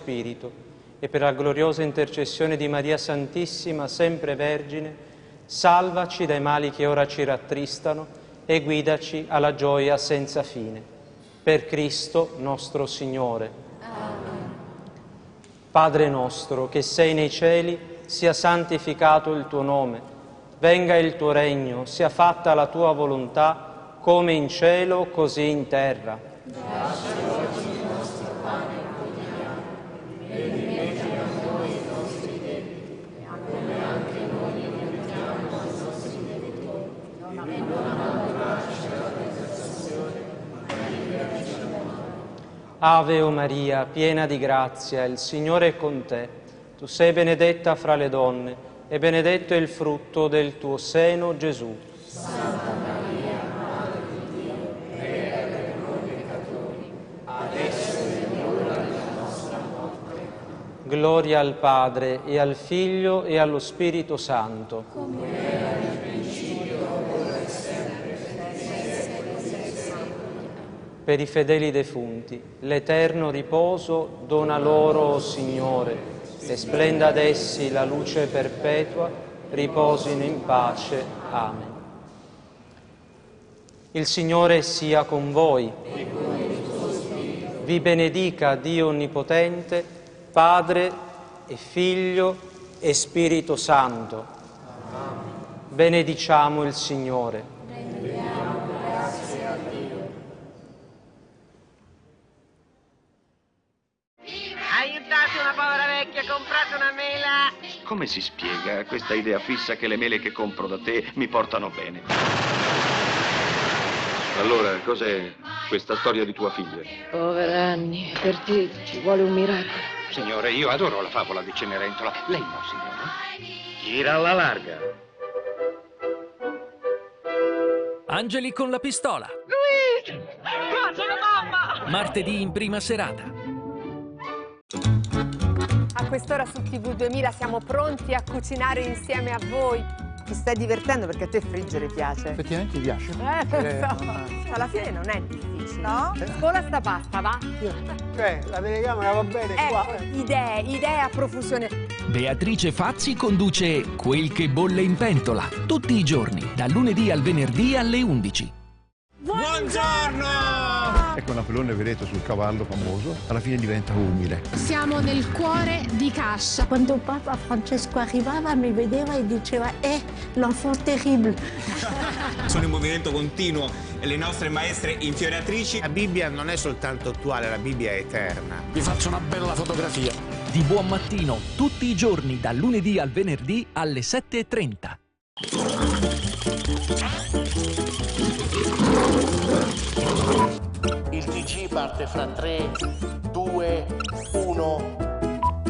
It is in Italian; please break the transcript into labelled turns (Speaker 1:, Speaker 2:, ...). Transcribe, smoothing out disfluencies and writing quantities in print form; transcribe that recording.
Speaker 1: Spirito, e per la gloriosa intercessione di Maria Santissima, sempre Vergine, salvaci dai mali che ora ci rattristano e guidaci alla gioia senza fine. Per Cristo nostro Signore.
Speaker 2: Amen.
Speaker 1: Padre nostro, che sei nei cieli, sia santificato il tuo nome. Venga il tuo regno, sia fatta la tua volontà, come in cielo, così in terra.
Speaker 2: Dacci oggi il nostro pane quotidiano e rimetti a noi i nostri debiti, come anche noi rimettiamo ai nostri debitori. E non abbandonarci alla tentazione, ma liberaci dal male.
Speaker 1: Ave o Maria, piena di grazia, il Signore è con te. Tu sei benedetta fra le donne, e benedetto è il frutto del tuo seno, Gesù.
Speaker 2: Santa Maria, Madre di Dio, prega per noi peccatori, adesso è l'ora della nostra morte.
Speaker 1: Gloria al Padre, e al Figlio, e allo Spirito Santo.
Speaker 2: Come era nel principio, ora e sempre, per secoli dei secoli.
Speaker 1: Per i fedeli defunti, l'eterno riposo dona loro, o Signore, e splenda ad essi la luce perpetua, riposino in pace. Amen. Il Signore sia con voi. Vi benedica Dio Onnipotente, Padre e Figlio e Spirito Santo. Benediciamo il Signore.
Speaker 3: Aiutate una povera vecchia, comprate una mela!
Speaker 4: Come si spiega questa idea fissa che le mele che compro da te mi portano bene? Allora, cos'è questa storia di tua figlia?
Speaker 5: Povera Anni, per te ci vuole un miracolo.
Speaker 4: Signore, io adoro la favola di Cenerentola. Lei no, signore? Gira alla larga.
Speaker 6: Angeli con la pistola.
Speaker 3: Luigi! Qua c'è la mamma!
Speaker 6: Martedì in prima serata.
Speaker 7: A quest'ora su TV 2000 siamo pronti a cucinare insieme a voi. Ti stai divertendo perché a te friggere piace?
Speaker 8: Effettivamente ti piace?
Speaker 7: Alla fine non è difficile. No? Scola sta pasta, va?
Speaker 8: La telecamera va bene qua.
Speaker 7: Idee a profusione.
Speaker 6: Beatrice Fazzi conduce Quel che bolle in pentola. Tutti i giorni, dal lunedì al venerdì alle 11.
Speaker 3: Buongiorno!
Speaker 8: Ecco Napoleone, vedete, sul cavallo famoso, alla fine diventa umile.
Speaker 9: Siamo nel cuore di Cascia.
Speaker 10: Quando Papa Francesco arrivava mi vedeva e diceva l'enfant terrible.
Speaker 11: Sono in movimento continuo le nostre maestre infioriatrici.
Speaker 12: La Bibbia non è soltanto attuale, la Bibbia è eterna.
Speaker 6: Vi faccio una bella fotografia. Di buon mattino, tutti i giorni, dal lunedì al venerdì alle 7:30.
Speaker 13: Il TG parte fra 3, 2, 1...